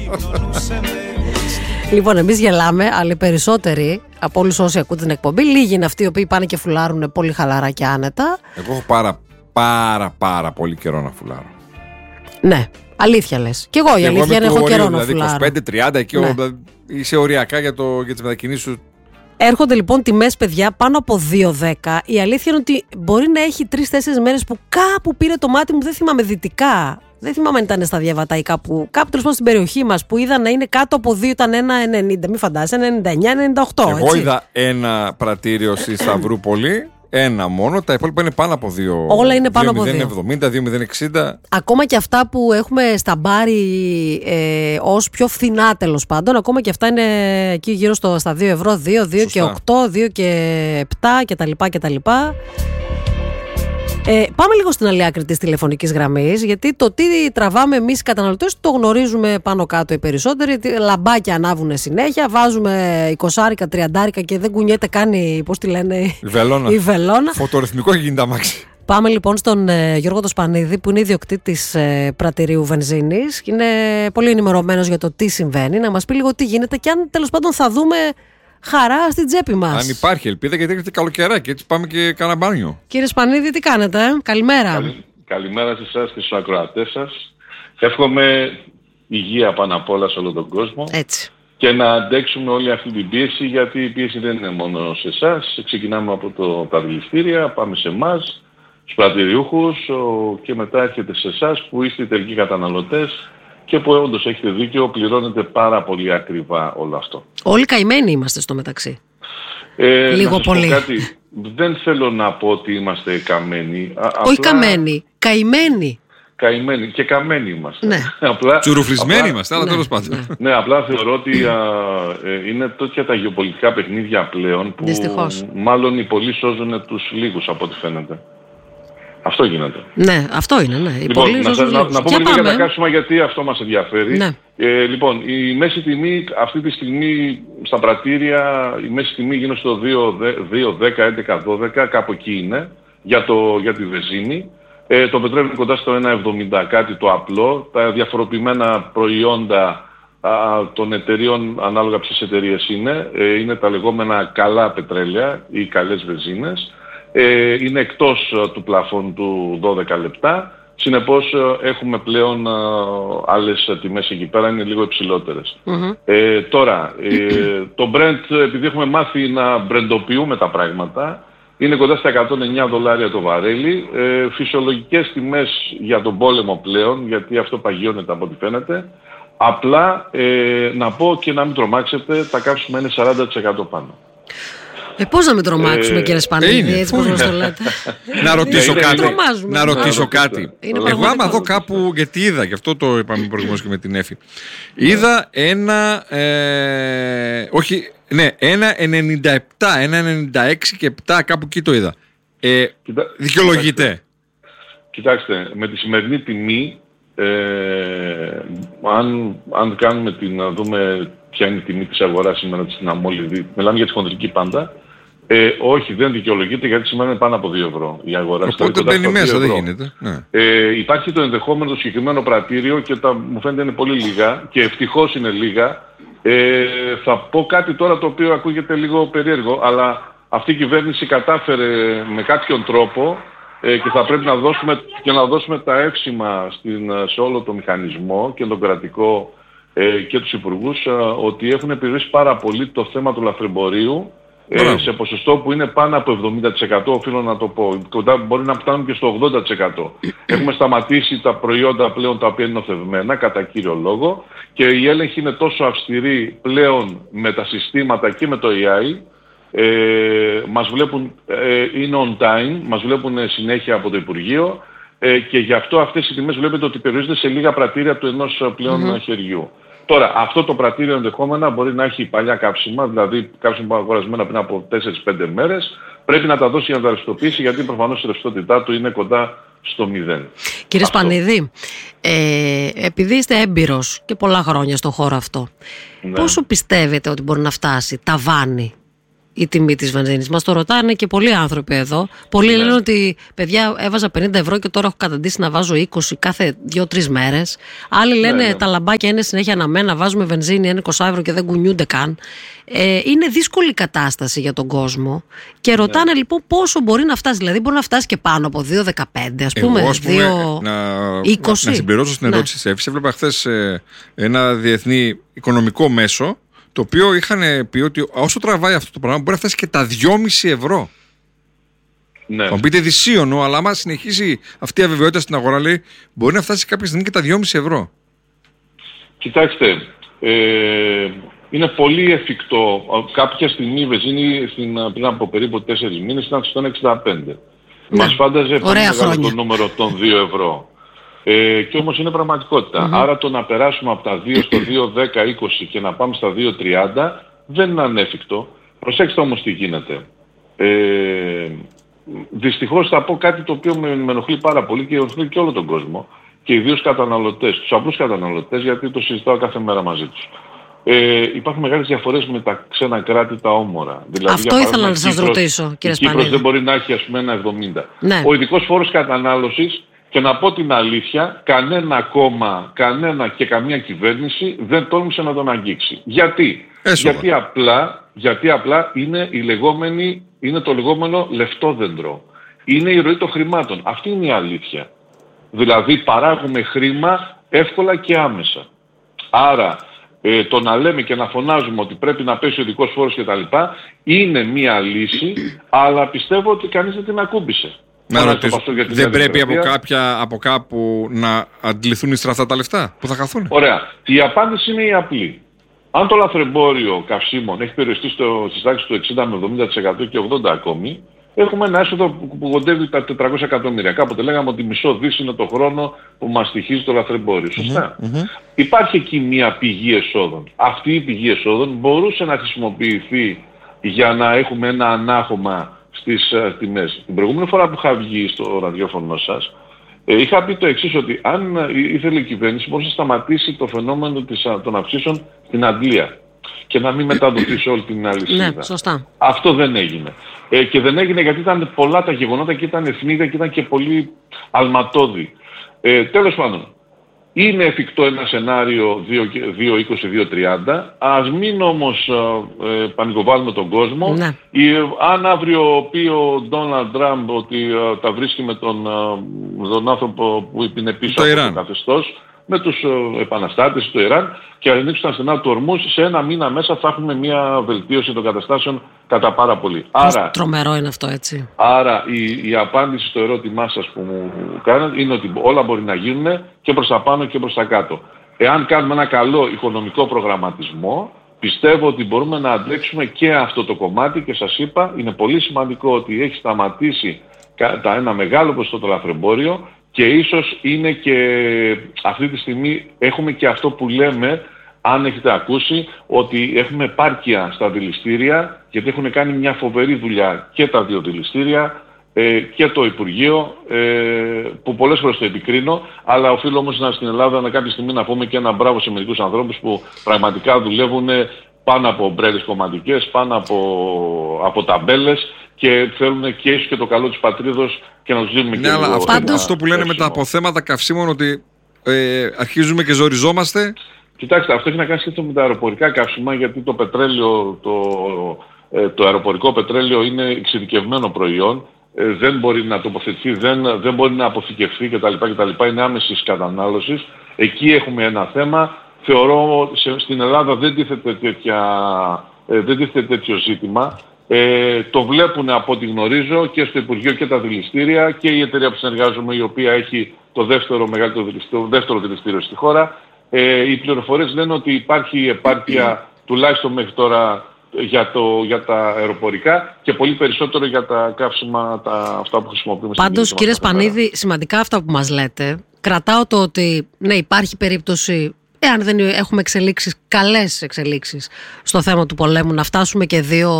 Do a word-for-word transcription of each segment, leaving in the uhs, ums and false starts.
Λοιπόν, εμείς γελάμε, αλλά οι περισσότεροι από όλους όσοι ακούν την εκπομπή, λίγοι είναι αυτοί οι οποίοι πάνε και φουλάρουν πολύ χαλαρά και άνετα. Εγώ έχω πάρα πάρα πάρα πολύ καιρό να φουλάρω. Ναι, αλήθεια λες. Κι εγώ η αλήθεια είναι έχω καιρό να δηλαδή φουλάρω. είκοσι πέντε τριάντα εκεί, ναι. Είσαι οριακά για, το, για τις μετακινήσεις σου. Έρχονται λοιπόν τιμές, παιδιά, πάνω από δύο δέκα. Η αλήθεια είναι ότι μπορεί να έχει τρεις τέσσερις μέρες που κάπου πήρε το μάτι μου, δεν θυμάμαι δυτικά. Δεν θυμάμαι αν ήταν στα Διαβατά ή κάπου, κάπου τέλος πάντων στην περιοχή μας που είδα να είναι κάτω από δύο, ήταν ένα ενενήντα. Μην φαντάζεσαι, ένα ενενήντα εννιά ενενήντα οκτώ. Εγώ έτσι είδα ένα πρατήριο στη Σταυρούπολη. Ένα μόνο, τα υπόλοιπα είναι πάνω από δύο. Όλα είναι πάνω από δύο. δύο χιλιάδες εβδομήντα, δύο χιλιάδες εξήντα. Ακόμα και αυτά που έχουμε στα μπάρι ε, ως πιο φθηνά τέλος πάντων, ακόμα και αυτά είναι εκεί γύρω στο, στα δύο ευρώ, δύο, δύο και οκτώ, δύο και επτά κτλ. κτλ. Ε, πάμε λίγο στην άλλη άκρη της τηλεφωνικής γραμμής, γιατί το τι τραβάμε εμείς οι καταναλωτές το γνωρίζουμε πάνω κάτω οι περισσότεροι. Λαμπάκια ανάβουν συνέχεια, βάζουμε εικοσάρικα, τριαντάρικα και δεν κουνιέται καν η, πώς τη λένε, η βελόνα. η βελόνα. Φωτορυθμικό έχει γίνει τα μάξι. Πάμε λοιπόν στον ε, Γιώργο το Σπανίδη, που είναι ιδιοκτήτης ε, πρατηρίου βενζίνης και είναι πολύ ενημερωμένος για το τι συμβαίνει, να μας πει λίγο τι γίνεται και αν τέλος πάντων θα δούμε χαρά στην τσέπη μας. Αν υπάρχει ελπίδα, γιατί έρχεται καλοκαιράκι, έτσι πάμε και κάνα μπάνιο. Κύριε Σπανίδη, τι κάνετε, ε? Καλημέρα. Καλη, καλημέρα σε εσάς και στους ακροατές σας. Εύχομαι υγεία πάνω απ' όλα σε όλο τον κόσμο. Έτσι. Και να αντέξουμε όλη αυτή την πίεση, γιατί η πίεση δεν είναι μόνο σε εσάς. Ξεκινάμε από το, τα δηληστήρια, πάμε σε εμάς, στους πρατηριούχους και μετά έρχεται σε εσάς που είστε οι τελικοί καταναλωτές. Και που όντως έχετε δίκιο, πληρώνετε πάρα πολύ ακριβά όλο αυτό. Όλοι καημένοι είμαστε στο μεταξύ. Ε, Λίγο να σας πολύ. πω κάτι, δεν θέλω να πω ότι είμαστε καμένοι. Α, Όχι απλά... καμένοι, καημένοι. Καημένοι και καμένοι είμαστε. Ναι. Απλά, τσουρουφλισμένοι απλά, είμαστε, αλλά ναι, τέλος πάντων. Ναι. ναι, απλά θεωρώ ότι α, ε, είναι τέτοια τα γεωπολιτικά παιχνίδια πλέον που Δυστυχώς. μάλλον οι πολλοί σώζουν τους λίγους από ό,τι φαίνεται. Αυτό γίνεται. Ναι, αυτό είναι, ναι. Λοιπόν, να, να, να, να πούμε λίγο για τα καύσιμα, γιατί αυτό μας ενδιαφέρει. Ναι. Ε, λοιπόν, η μέση τιμή αυτή τη στιγμή στα πρατήρια, η μέση τιμή γίνεται στο δύο δέκα, έντεκα, δώδεκα, κάπου εκεί είναι, για, το, για τη βενζίνη. Ε, το πετρέλαιο είναι κοντά στο ένα εβδομήντα κάτι το απλό. Τα διαφοροποιημένα προϊόντα α, των εταιριών, ανάλογα ποιες εταιρείες είναι, ε, είναι τα λεγόμενα καλά πετρέλαια ή καλές βενζίνες. Ε, είναι εκτός uh, του πλαφών του δώδεκα λεπτά, συνεπώς uh, έχουμε πλέον uh, άλλες uh, τιμές εκεί πέρα, είναι λίγο υψηλότερες. Mm-hmm. Ε, τώρα, ε, το Brent, επειδή έχουμε μάθει να μπρεντοποιούμε τα πράγματα, είναι κοντά στα εκατόν εννιά δολάρια το βαρέλι, ε, φυσιολογικές τιμές για τον πόλεμο πλέον, γιατί αυτό παγιώνεται από ό,τι φαίνεται. Απλά ε, να πω και να μην τρομάξετε, τα καύσιμα είναι σαράντα τοις εκατό πάνω. Ε, πώς να μην τρομάξουμε, ε, κύριε Σπανίδη, έτσι πώς μας το λέτε. Να ρωτήσω είναι, κάτι. Είναι, να ρωτήσω κάτι. Εγώ άμα δω κάπου, ρωτήσω. γιατί είδα, γι' αυτό το είπαμε προηγουμένως και με την Έφη. Είδα ένα, ε, όχι, ναι, ένα ενενήντα επτά, ένα ενενήντα έξι και επτά, κάπου εκεί το είδα. Ε, Κοιτά, δικαιολογείται. Κοιτάξτε, κοιτάξτε, με τη σημερινή τιμή, ε, αν, αν κάνουμε την, να δούμε ποια είναι η τιμή της αγοράς σήμερα στην αμόλυδη, μιλάμε για τη χοντρική πάντα, ε, όχι, δεν δικαιολογείται, γιατί σήμερα είναι πάνω από δύο ευρώ η αγορά. Οπότε μπαίνει μέσα, δεν γίνεται. Ναι. Ε, υπάρχει το ενδεχόμενο το συγκεκριμένο πρατήριο και τα, μου φαίνεται είναι πολύ λίγα και ευτυχώς είναι λίγα. Ε, θα πω κάτι τώρα το οποίο ακούγεται λίγο περίεργο, αλλά αυτή η κυβέρνηση κατάφερε με κάποιον τρόπο ε, και θα πρέπει να δώσουμε, και να δώσουμε τα εύσημα στην, σε όλο το μηχανισμό και τον κρατικό ε, και τους υπουργούς ε, ότι έχουν επιρρήσει πάρα πολύ το θέμα του λαθρεμπορίου ε, σε ποσοστό που είναι πάνω από εβδομήντα τοις εκατό, οφείλω να το πω. Κοντά μπορεί να φτάνουν και στο ογδόντα τοις εκατό. Έχουμε σταματήσει τα προϊόντα πλέον τα οποία είναι νοθευμένα κατά κύριο λόγο και η έλεγχη είναι τόσο αυστηρή πλέον με τα συστήματα και με το έι άι. Ε, μας βλέπουν, ε, είναι on time, μας βλέπουν συνέχεια από το Υπουργείο ε, και γι' αυτό αυτές οι τιμές βλέπετε ότι περιορίζονται σε λίγα πρατήρια του ενός πλέον mm-hmm. χεριού. Τώρα, αυτό το πρατήριο ενδεχόμενα μπορεί να έχει παλιά καύσιμα, δηλαδή καύσιμα που αγορασμένα πριν από τέσσερις πέντε μέρες, πρέπει να τα δώσει για να τα ρευστοποιήσει, γιατί προφανώς η ρευστότητά του είναι κοντά στο μηδέν. Κύριε αυτό. Σπανίδη, ε, επειδή είστε έμπειρος και πολλά χρόνια στον χώρο αυτό, ναι. πόσο πιστεύετε ότι μπορεί να φτάσει ταβάνι η τιμή της βενζίνης. Μας το ρωτάνε και πολλοί άνθρωποι εδώ. Πολλοί ναι. λένε ότι παιδιά έβαζα πενήντα ευρώ και τώρα έχω καταντήσει να βάζω είκοσι κάθε δύο-τρεις μέρες. Άλλοι λένε ναι, ναι. τα λαμπάκια είναι συνέχεια αναμένα, βάζουμε βενζίνη ένα είκοσι ευρώ και δεν κουνιούνται καν. Ε, είναι δύσκολη κατάσταση για τον κόσμο και ρωτάνε ναι. λοιπόν πόσο μπορεί να φτάσει. Δηλαδή μπορεί να φτάσει και πάνω από δύο δεκαπέντε, ας πούμε, Εγώ, ας πούμε δύο είκοσι. Να, να συμπληρώσω στην ερώτηση της Εύης. Έβλεπα χθες ε, ένα διεθνή οικονομικό μέσο, το οποίο είχαν πει ότι όσο τραβάει αυτό το πράγμα μπορεί να φτάσει και τα δυόμισι ευρώ. Ναι. Θα μου πείτε δυσίωνο, αλλά άμα συνεχίσει αυτή η αβεβαιότητα στην αγορά, λέει, μπορεί να φτάσει κάποια στιγμή και τα δυόμισι ευρώ. Κοιτάξτε, ε, είναι πολύ εφικτό. Κάποια στιγμή η βενζίνη πριν από περίπου τέσσερις μήνες ήταν στο ένα εξήντα πέντε. Ναι. Μας φάνταζε πολύ μεγάλο το νούμερο των δύο ευρώ. Ε, και όμως είναι πραγματικότητα. Mm-hmm. Άρα το να περάσουμε από τα δύο στο δύο δέκα είκοσι και να πάμε στα δύο τριάντα δεν είναι ανέφικτο. Προσέξτε όμως τι γίνεται. Ε, δυστυχώς θα πω κάτι το οποίο με, με ενοχλεί πάρα πολύ και ενοχλεί και όλο τον κόσμο. Και ιδίως καταναλωτές, τους απλούς καταναλωτές, γιατί το συζητάω κάθε μέρα μαζί τους. Ε, υπάρχουν μεγάλες διαφορές με τα ξένα κράτη τα όμορα. Δηλαδή, αυτό ήθελα να σας ρωτήσω, κύριε Σπανίδη. Η Κύπρος δεν μπορεί να έχει ας πούμε ένα εβδομήντα. Ναι. Ο ειδικός φόρος κατανάλωσης, και να πω την αλήθεια, κανένα κόμμα, κανένα και καμία κυβέρνηση δεν τόλμησε να τον αγγίξει. Γιατί? Γιατί απλά, γιατί απλά είναι, η λεγόμενη, είναι το λεγόμενο λεφτόδεντρο. Είναι η ροή των χρημάτων. Αυτή είναι η αλήθεια. Δηλαδή παράγουμε χρήμα εύκολα και άμεσα. Άρα ε, το να λέμε και να φωνάζουμε ότι πρέπει να πέσει ο ειδικός φόρος κτλ. Είναι μία λύση, αλλά πιστεύω ότι κανείς δεν την ακούμπησε. Να ρωτήσω, δεν πρέπει από, κάποια, από κάπου να αντληθούν ύστερα αυτά τα λεφτά που θα χαθούν? Ωραία. Η απάντηση είναι η απλή. Αν το λαθρεμπόριο καυσίμων έχει περιοριστεί στις τάξεις του εξήντα με εβδομήντα τοις εκατό και ογδόντα ακόμη, έχουμε ένα έσοδο που κοντεύει τα τετρακόσια εκατομμύρια. Κάποτε λέγαμε ότι μισό δις είναι το χρόνο που μας στοιχίζει το λαθρεμπόριο. Σωστά. Mm-hmm, mm-hmm. Υπάρχει εκεί μια πηγή εσόδων. Αυτή η πηγή εσόδων μπορούσε να χρησιμοποιηθεί για να έχουμε ένα ανάχωμα στις uh, τιμές. Την προηγούμενη φορά που είχα βγει στο ραδιόφωνο σας, ε, είχα πει το εξής, ότι αν ε, ήθελε η κυβέρνηση μπορούσε να σταματήσει το φαινόμενο της, uh, των αυξήσεων στην Αγγλία και να μην μεταδοθεί σε όλη την αλυσίδα. Ναι, σωστά. Αυτό δεν έγινε. Ε, και δεν έγινε γιατί ήταν πολλά τα γεγονότα και ήταν εθνίδια και ήταν και πολύ αλματώδη. Ε, τέλος πάντων, είναι εφικτό ένα σενάριο δύο είκοσι με δύο τριάντα. Ας μην όμως ε, πανικοβάλουμε τον κόσμο. Ναι. Η, αν αύριο πει ο Ντόναλντ Τραμπ ότι ε, τα βρίσκει με τον, ε, τον άνθρωπο που είναι πίσω το από Ιράν. το καθεστώς, με τους ε, επαναστάτες στο Ιράν, και ανοίξουν τα στενά του ορμούς, σε ένα μήνα μέσα θα έχουμε μια βελτίωση των καταστάσεων κατά πάρα πολύ. Άρα, τρομερό είναι αυτό, έτσι. Άρα η, η απάντηση στο ερώτημά σας που μου κάνετε είναι ότι όλα μπορεί να γίνουν και προς τα πάνω και προς τα κάτω. Εάν κάνουμε ένα καλό οικονομικό προγραμματισμό, πιστεύω ότι μπορούμε να αντέξουμε και αυτό το κομμάτι, και σας είπα, είναι πολύ σημαντικό ότι έχει σταματήσει κατά ένα μεγάλο ποσοστό το λαθρεμπόριο. Και ίσως είναι και αυτή τη στιγμή έχουμε και αυτό που λέμε, αν έχετε ακούσει, ότι έχουμε επάρκεια στα δηληστήρια, γιατί έχουν κάνει μια φοβερή δουλειά και τα δύο δηληστήρια ε, και το Υπουργείο, ε, που πολλές φορές το επικρίνω, αλλά οφείλω όμως να στην Ελλάδα να κάποια στιγμή να πούμε και ένα μπράβο σε μερικούς ανθρώπους που πραγματικά δουλεύουν πάνω από ομπρέλες κομματικές, πάνω από, από ταμπέλες, και θέλουν και ίσως και το καλό της πατρίδος και να τους δίνουμε ναι, και αλλά λίγο, αυτό, ένα, αυτό που λένε με τα αποθέματα καυσίμων, ότι ε, αρχίζουμε και ζοριζόμαστε. Κοιτάξτε, αυτό έχει να κάνει σχέση με τα αεροπορικά καύσιμα, γιατί το πετρέλαιο, το, ε, το αεροπορικό πετρέλαιο είναι εξειδικευμένο προϊόν, ε, δεν μπορεί να τοποθετηθεί, δεν, δεν μπορεί να αποθηκευθεί κτλ, κτλ. Είναι άμεσης κατανάλωσης. Εκεί έχουμε ένα θέμα. Θεωρώ σε, στην Ελλάδα δεν τίθεται, τέτοια, ε, δεν τίθεται τέτοιο ζήτημα. Ε, το βλέπουν από ό,τι γνωρίζω και στο Υπουργείο και τα δηληστήρια και η εταιρεία που συνεργάζομαι, η οποία έχει το δεύτερο μεγαλύτερο δηληστήριο, δεύτερο δηληστήριο στη χώρα. Ε, οι πληροφορίες λένε ότι υπάρχει επάρκεια τουλάχιστον μέχρι τώρα για, το, για τα αεροπορικά και πολύ περισσότερο για τα καύσιμα, τα, αυτά που χρησιμοποιούμε. Πάντως, κύριε Σπανίδη, σημαντικά αυτά που μας λέτε. Κρατάω το ότι ναι, υπάρχει περίπτωση, εάν δεν έχουμε εξελίξεις, καλές εξελίξεις στο θέμα του πολέμου, να φτάσουμε και δύο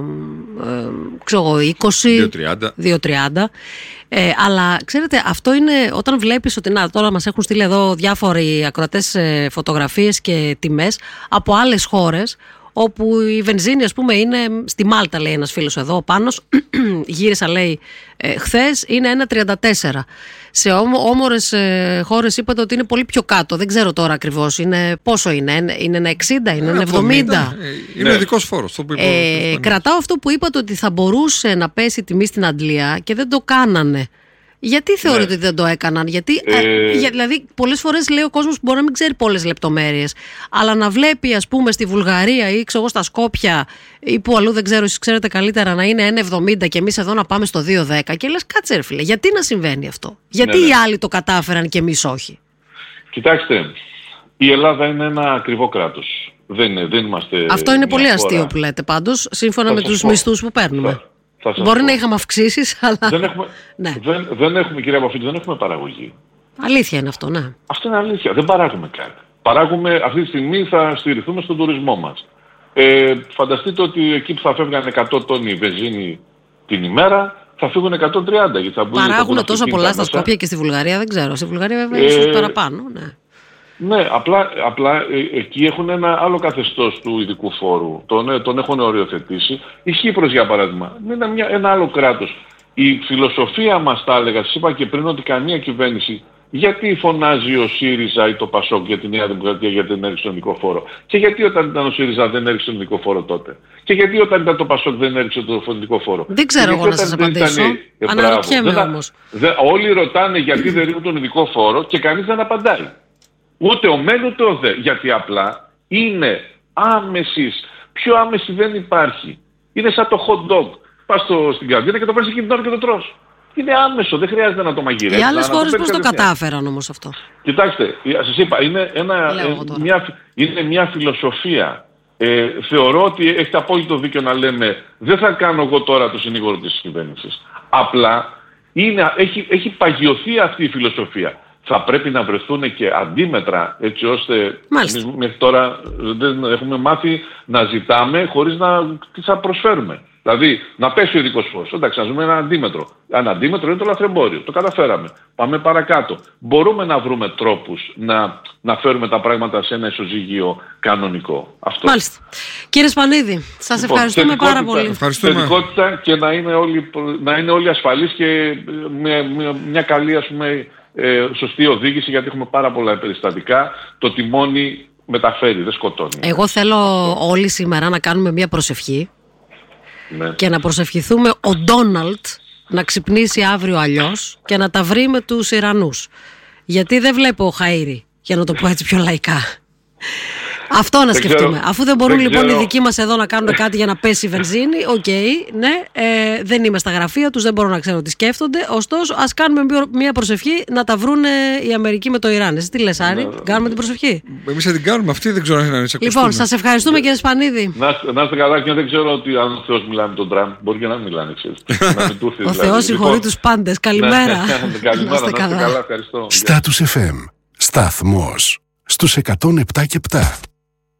είκοσι, δύο τριάντα. Ε, αλλά ξέρετε, αυτό είναι όταν βλέπεις ότι να, τώρα μας έχουν στείλει εδώ διάφοροι ακροατές ε, φωτογραφίες και τιμές από άλλες χώρες, όπου η βενζίνη, ας πούμε, είναι στη Μάλτα, λέει ένας φίλος εδώ, ο Πάνος, γύρισα, λέει, ε, χθες, είναι ένα τριάντα τέσσερα. Σε όμορες ε, χώρες είπατε ότι είναι πολύ πιο κάτω. Δεν ξέρω τώρα ακριβώς. Είναι, πόσο είναι, είναι ένα εξήντα, είναι ένα εβδομήντα. Είναι ο ειδικός φόρος. Το ε, κρατάω αυτό που είπατε ότι θα μπορούσε να πέσει η τιμή στην Αγγλία και δεν το κάνανε. Γιατί θεωρείτε ναι. ότι δεν το έκαναν? Γιατί, ε... για, δηλαδή, πολλές φορές λέει ο κόσμος που μπορεί να μην ξέρει πολλές λεπτομέρειες, αλλά να βλέπει, ας πούμε, στη Βουλγαρία ή ξέρω, στα Σκόπια ή που αλλού δεν ξέρω, εσείς ξέρετε καλύτερα, να είναι ένα εβδομήντα και εμείς εδώ να πάμε στο δύο δέκα. Και λες, κάτσε ρε φίλε, γιατί να συμβαίνει αυτό? Γιατί ναι, ναι. οι άλλοι το κατάφεραν και εμείς όχι? Κοιτάξτε, η Ελλάδα είναι ένα ακριβό κράτος. Δεν, είναι, δεν είμαστε. Αυτό είναι πολύ αστείο χώρα που λέτε πάντως, σύμφωνα θα με τους πω. μισθούς που παίρνουμε. Θα Μπορεί πω. να είχαμε αυξήσεις, αλλά. Δεν έχουμε, ναι. δεν, δεν έχουμε, κυρία Παφίτη, δεν έχουμε παραγωγή. Αλήθεια είναι αυτό, ναι. Αυτό είναι αλήθεια. Δεν παράγουμε κάτι. Παράγουμε, αυτή τη στιγμή θα στηριχθούμε στον τουρισμό μας. Ε, φανταστείτε ότι εκεί που θα φεύγαν εκατό τόνοι βενζίνη την ημέρα, θα φύγουν εκατόν τριάντα. Γιατί θα παράγουν τόσα πολλά στα Σκόπια και στη Βουλγαρία, δεν ξέρω. Στη Βουλγαρία βέβαια ίσως ε, παραπάνω, ναι. Ναι, απλά, απλά ε, εκεί έχουν ένα άλλο καθεστώς του ειδικού φόρου. Τον, τον έχουν οριοθετήσει. Η Κύπρος, για παράδειγμα, είναι μια, ένα άλλο κράτος. Η φιλοσοφία μας, τα έλεγα, σας είπα και πριν, ότι καμία κυβέρνηση, γιατί φωνάζει ο ΣΥΡΙΖΑ ή το ΠΑΣΟΚ για τη Νέα Δημοκρατία για την έριξε τον ειδικό φόρο? Και γιατί όταν ήταν ο ΣΥΡΙΖΑ δεν έριξε τον ειδικό φόρο τότε? Και γιατί όταν ήταν το ΠΑΣΟΚ δεν έριξε τον ειδικό φόρο? Δεν ξέρω εγώ να σας απαντήσω. Ε, Αναρωτιέμαι όμως. Δε, όλοι ρωτάνε γιατί δεν ρίχνουν τον ειδικό φόρο και κανείς δεν απαντάει. Ούτε ο μεν ούτε ο δε. Γιατί απλά είναι άμεσης. Πιο άμεση δεν υπάρχει. Είναι σαν το hot dog. Πας στο, στην καντίνα και το παίρνεις εκείνη την ώρα και το τρως. Είναι άμεσο, δεν χρειάζεται να το μαγειρεύεις. Οι άλλες χώρες πώς το κατάφεραν όμως αυτό? Κοιτάξτε, σας είπα, είναι, ένα, ε, μια, είναι μια φιλοσοφία. Ε, θεωρώ ότι έχετε απόλυτο δίκιο να λέμε δεν θα κάνω εγώ τώρα το συνήγορο της κυβέρνησης. Απλά είναι, έχει, έχει παγιωθεί αυτή η φιλοσοφία. Θα πρέπει να βρεθούν και αντίμετρα, έτσι ώστε εμείς μέχρι τώρα δεν έχουμε μάθει να ζητάμε χωρίς να τι θα προσφέρουμε. Δηλαδή να πέσει ο ειδικός φόρος. Εντάξει, να ζούμε ένα αντίμετρο. Ένα αντίμετρο είναι το λαθρεμπόριο. Το καταφέραμε. Πάμε παρακάτω. Μπορούμε να βρούμε τρόπους να, να φέρουμε τα πράγματα σε ένα ισοζύγιο κανονικό. Αυτό. Μάλιστα. Κύριε Σπανίδη, σας λοιπόν, ευχαριστούμε πάρα πολύ. Ευχαριστούμε. Και να είναι όλοι, να είναι όλοι ασφαλείς και με, με μια καλή, ας πούμε, Ε, σωστή οδήγηση, γιατί έχουμε πάρα πολλά περιστατικά. Το τιμόνι μεταφέρει, δεν σκοτώνει. Εγώ θέλω όλοι σήμερα να κάνουμε μια προσευχή, ναι, και να προσευχηθούμε ο Ντόναλτ να ξυπνήσει αύριο αλλιώς και να τα βρει με τους Ιρανούς. Γιατί δεν βλέπω ο Χαΐρη, για να το πω έτσι πιο λαϊκά. Αυτό να δεν σκεφτούμε. Ξέρω. Αφού δεν μπορούν δεν λοιπόν ξέρω. οι δικοί μας εδώ να κάνουν κάτι για να πέσει η βενζίνη, οκ, okay, ναι, ε, δεν είμαι στα γραφεία τους, δεν μπορώ να ξέρω τι σκέφτονται. Ωστόσο, ας κάνουμε μια προσευχή να τα βρούνε η Αμερική με το Ιράν. Εσύ τι λες, Άρη, ναι, κάνουμε την προσευχή? Εμείς θα την κάνουμε, αυτή δεν ξέρω αν είναι. Λοιπόν, σας ευχαριστούμε, κύριε Σπανίδη. Να, να είστε καλά, και δεν ξέρω ότι αν ο Θεός μιλάει με τον Τραμπ, μπορεί και να μην μιλάνε, ξέρεις. Ο Θεός συγχωρεί τους πάντες. Καλημέρα. Καλημέρα, να είστε καλά, ευχαριστώ. Status εφ εμ, σταθμός στους εκατόν επτά και επτά.